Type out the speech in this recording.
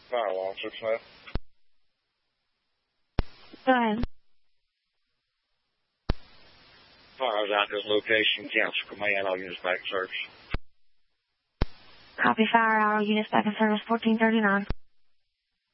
Firewall 6-5. Go ahead. Fire's out this location. Cancel command. All units back in service. Copy fire. All units back in service 1439.